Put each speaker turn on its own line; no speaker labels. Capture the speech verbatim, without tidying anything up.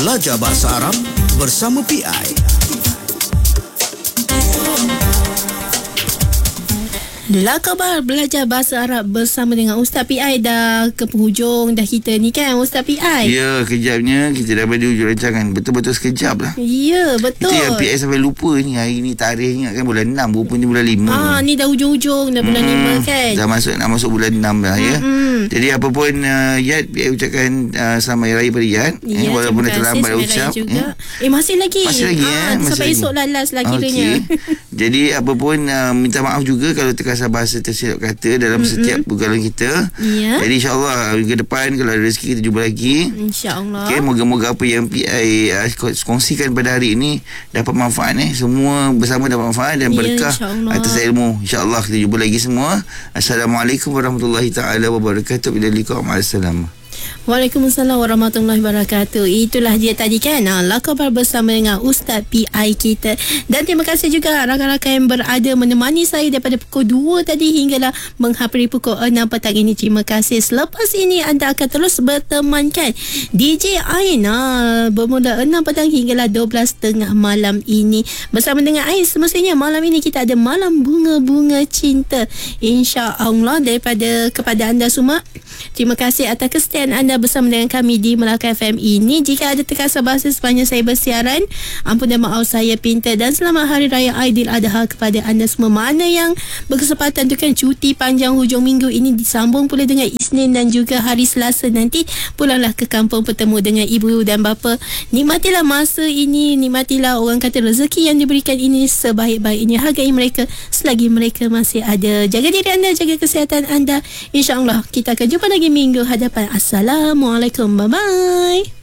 Belajar Bahasa Arab bersama P I.
Lah khabar belajar bahasa Arab bersama dengan Ustaz P I. Dah ke penghujung dah kita ni kan Ustaz P I.
Ya, kejapnya kita dah pada hujung rancangan. Betul-betul sekejap lah.
Ya, betul.
Itu yang P I sampai lupa ni. Hari ni tarikhnya kan bulan enam, rupanya bulan lima.
Ah, ni dah hujung-hujung dah bulan
hmm,
lima kan.
Dah masuk nak masuk bulan enam dah ya.
Hmm.
Jadi apa pun uh, Yat, P I ucapkan uh, selamat Hari Raya pada Yat.
Ya,
eh, walaupun dah terlambat ucap.
Juga. Eh. eh masih lagi.
Masih lagi
ah,
eh. Masih
sampai
lagi.
esok lah last lah kiranya.
Okay. Jadi apa pun uh, minta maaf juga kalau terkasar bahasa tersilap kata dalam Mm-mm. setiap pergaulan kita.
Ya.
Jadi insyaAllah ke depan kalau ada rezeki kita jumpa lagi.
InsyaAllah.
Okay, moga-moga apa yang P I uh, kongsikan pada hari ini dapat manfaat eh. Semua bersama dapat manfaat dan berkah
ya,
atas ilmu. InsyaAllah kita jumpa lagi semua. Assalamualaikum warahmatullahi taala wabarakatuh. Bila liqa ma'assalam.
Waalaikumsalam warahmatullahi wabarakatuh. Itulah dia tadi kan, lah khabar bersama dengan Ustaz P I kita. Dan terima kasih juga rakan-rakan yang berada menemani saya daripada pukul dua tadi hinggalah menghampiri pukul enam petang ini. Terima kasih. Selepas ini anda akan terus bertemankan D J Aina bermula enam petang hinggalah dua belas tiga puluh malam ini. Bersama dengan Ain semestinya malam ini kita ada Malam Bunga-Bunga Cinta, insya-Allah, daripada kepada anda semua. Terima kasih atas kesetiaan anda bersama dengan kami di Melaka F M ini. Jika ada terkasar bahasa sepanjang saya bersiaran, ampun dan maaf saya pinta. Dan selamat Hari Raya Aidiladha kepada anda semua. Mana yang berkesempatan tu kan cuti panjang hujung minggu ini disambung pula dengan Isnin dan juga hari Selasa nanti, pulanglah ke kampung bertemu dengan ibu dan bapa. Nikmatilah masa ini, nikmatilah orang kata rezeki yang diberikan ini sebaik-baiknya. Hargai mereka selagi mereka masih ada. Jaga diri anda, jaga kesihatan anda. InsyaAllah kita akan jumpa lagi minggu hadapan. Assalamualaikum. Bye-bye.